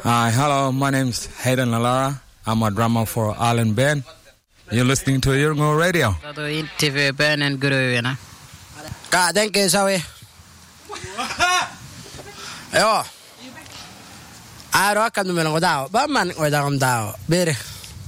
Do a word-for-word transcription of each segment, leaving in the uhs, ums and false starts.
Hi, hello, my name's Hayden Lalara. I'm a drummer for Island Band. You're listening to Yurungo Radio. Satu interview band and guru na. Ka, thank you, sawi. Yo. Aro akan melang ko daw. Baman ko daw daw. Bere.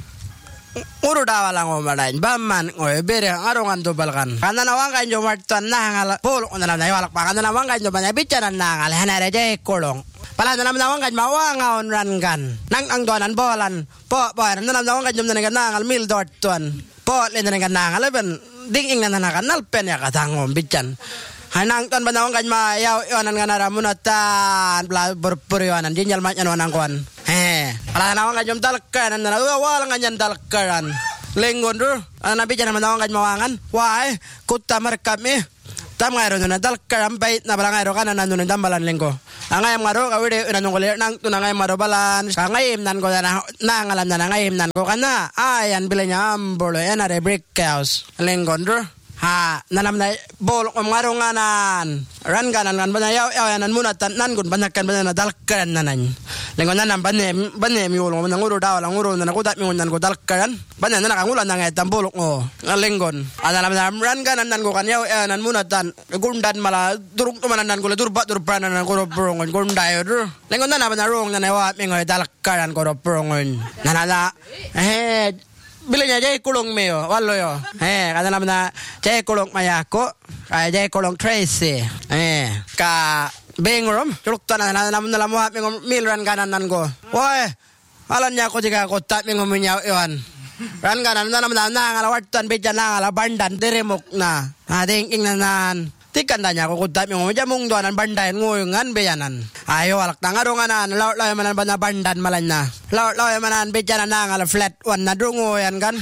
Uru daw lang ko malain. Baman ko bere aro ngan balkan. Kana nawang kan jo martan nangal. Pol ko na na walak pa kana nawang kan jo banya bicara nangal hanare je kolong. Pala na naman nawang kan mawangaon rangan. Nang ang doanan bolan. Po po na naman nawang kan jo nangal nangal mil dot tuan. Po le nangal nangal ben ding ing na nakanal pen ya katangom bican. Hanang tan banawang kan ma yaw yonan nganara munatan bla berperionan jinjal matnya wanang kuan. He, ala nawang kan jom talkan na wala nganyan talkan. Lenggon dur, ana bicara banawang kan mawangan. Wai, kutta markap me. Tam ngairo na talkan bait na bala ngairo kan nan nun tambalan lengko. Angay maro ka wede nan ngol nang tunangay maro balan. Kangay nan ko na nangalan na ngay nan ko kana. Ayan bilanya ambolo ena re brick house. Lenggon dur. Ha, nanam na bol om ngaronganan. Ran kanan kan banyaw yaw nan munatan nan gun banyakan banana dalkan nanan. Lengon nanam banem banem yulo nang uro daw lang uro nan kudat mi nan ko dalkan. Banan na kangulan nang etam bolok ngo. Lenggon. Analam na ran kanan nan ko kan yaw nan munatan gundan mala duruk tumanan nan ko durba durban nan ko brongon gundayo dur. Lengon nanam na rong nan wa mi ngo dalkan ko brongon. Nanala eh bilanya jay kulong meo wallo yo eh kada naman na jay kulong mayako ay jay kulong Tracy eh ka bengrom tulok tanan na naman na lamuha mingom milran kanan nan ko oy alan niya ko diga ko tat mingom nyaw yon ran kanan na naman na ngalawatan beja na ngala bandan diremok na ading ing nanan tikan tanya ko kudat mingom jamung doanan bandan ngoyongan beyanan ayo alak tangaronganan law law manan bana bandan malan na law law manan beja na ngala flat one na dungo yan kan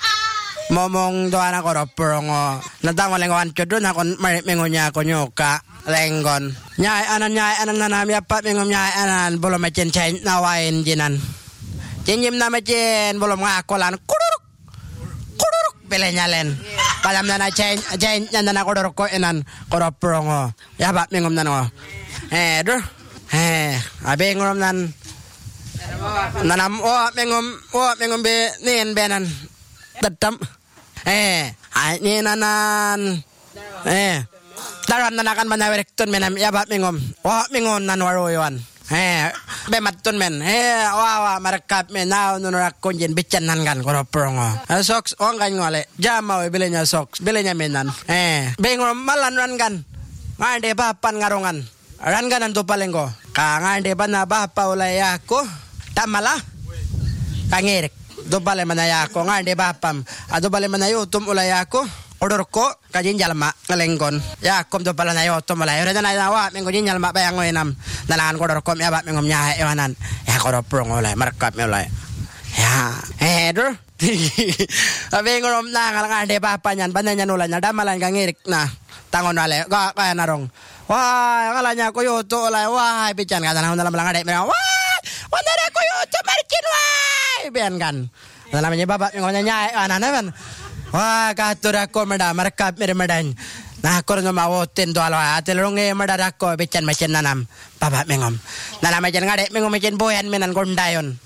momong doana ko roprongo nadang lengon chodon akon marit mengonya ko nyoka lenggon nyai anan nyai anan nanam ya pat mingom nyai anan bolom macen chain nawain jinan jinjim na macen bolom ngakolan kuruk kuruk bele nyalen padam na chain chain nana ko ko enan ko roprongo ya pat mingom nano eh dur eh abe ngom nan nanam o mingom o mingom be nen benan tetam eh ni nanan eh daran nanakan manawerekton menam ya bat mingom wa mingon nan waroyon eh be matton men eh wa wa markap men naw nurak konjen bicanan kan ko prongo socks on kan ngole jama we belenya socks belenya menan eh be ngom malan ran kan ngande papan ngarongan ran kan to palengko ka ngande bana bapa ulay ako tamala kangirek do bale manaya ko ngande bapam ado bale manayo tum ulay ako order ko kajin jalma ngalenggon ya kom do bala nayo tum ulay ora na wa mengo jin jalma bayang ngoinam nalangan ko order ko ya ba mengom nya ewanan ya ko prong ulay markap me ulay ya eh dur abe ngorom na ngande bapa nyan bananya nulan nya damalan kangirik na tangon wale ka kaya narong wah ngalanya ko yo to ulay wah bican ka tanang dalam langade me wah wanara ko yo to markin wah ben kan namanya bapak yang ngomongnya anak-anak kan wah katur aku meda markap mere medan nah ko no mawotin do ala atelonge meda ako bican macen nanam bapak mengom nanam macen ngade mengom macen boyan menan kondayon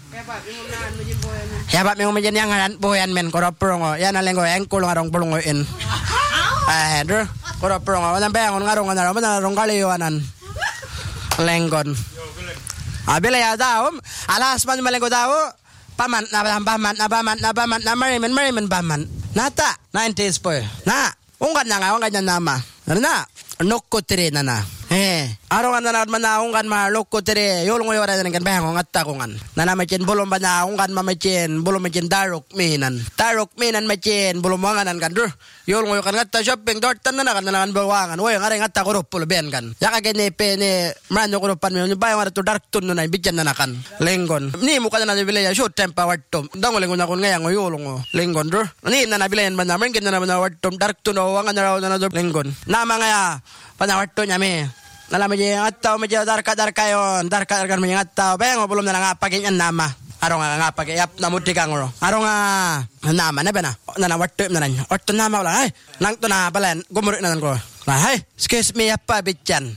ya bapak mengom macen yang ngaran boyan men ko prongo ya nalengo yang kulong arong pulungoin eh dur ko prongo nan bangon ngarong ngarong ngarong kaliwanan lenggon abela ya daw alas man malengo daw paman na paman na paman na paman na marimen marimen paman nata nineties po na ungkan na nga ungkan na nama na nokko tere na na eh arongan na man na ungkan ma nokko tere yolong yora na kan bahang ngatta kungan na na macen bolom ba na ungkan ma macen bolom macen darok minan darok minan macen bolom wanganan kan dur yolong yo kan ngatta shopping dort tan na kan na kan bawangan woy ngare ngatta ko ropol ben kan ya ka gene pe ne man ko ropan me bayang ara to dark tun na bijan na kan lenggon ni mo kan na bile ya short temper wattom dang lengon na kon ngayang yolong lenggon dur ni na na bilen man na men ken na na wattom dark tun o wangan na na lenggon na mga panawatto nya me nalama je ngattaw me je darka darka yon darka darka me ngattaw bengo belum na nga pagin nama arong nga pagin yap na mudi kangro arong nama na bena na watto na nan watto nama wala ay nang to na balan gumuri na ko ay excuse me apa bican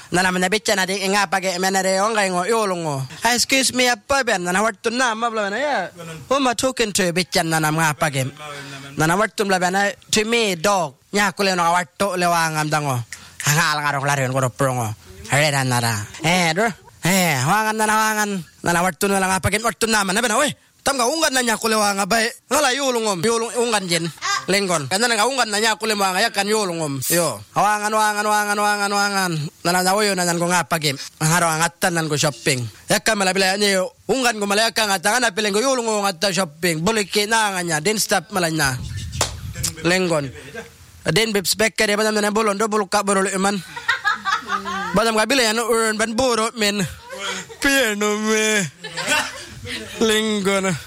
Nana na bitcha na di nga pag menare ongay ngo yulong ngo. Excuse me apa ben nana wartun na mabla na ya. Uma talking to bitcha nana nga pag. Nana wartun la bana to me dog. Nya kule no warto lewangam dango. Hangal ngarong larion ko prongo. Hare nara. Eh do. Eh wangan nana wangan. Nana wartun la nga pag wartun na man na we. Tam ka ungan na nya kule wanga bay. Ngala yulungom. Yulung ungan jen. Lenggon. Kana nga ungan na nya kule wanga yakan yulungom. Yo. Wangan wangan wangan wangan wangan. Nana nawoyo na nan ko nga pagim. Haro angatan nan ko shopping. Yakka malabila niyo. Ungan ko malaka nga tanga na piling ko yulungo ngatta shopping. Buliki na nga nya. Din stop malanya. Lenggon. Den bips bekke de badam na bolon do bulka borol iman. Badam ka bila yan urn ban boro men. Piano me. Lenggon.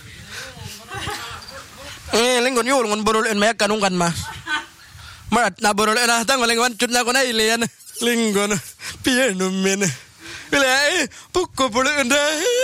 Eh lenggon yulungon borol en mek kanungan ma. Marat na borol na tang lengwan chut na ko na ilian. Linggon piano men bila eh pukko pula anda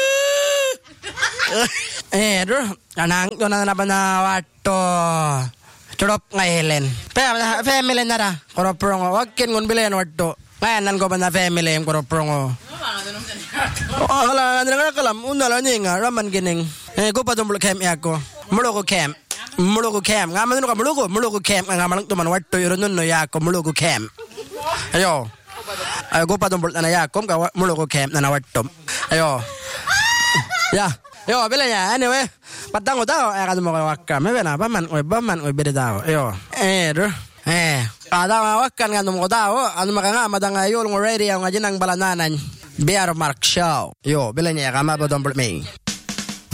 eh dur anang to na na wato chorop ngaelen pa family na ra koro prongo wakin ngon bilen wato nganan ko ba na family koro prongo oh ala na kalam undala ninga raman gining eh ko pa tumbul kem yako mulo ko kem mulo ko kem ngaman no ka mulo ko mulo ko kem ngaman to man wato yoro no yako mulo ko kem ayo ayo go pa dombol na yakom ka mulo ko camp na nawatom ayo ya yo bela nya anyway patang ko tao ay ka mo ka wakka me bena ba man oy ba man oy bede tao ayo eh do eh ada wakkan nga mo tao ano makanga madanga yol ng radio nga jinang balananan Bear Mark Show yo bela nya ka ma ba dombol me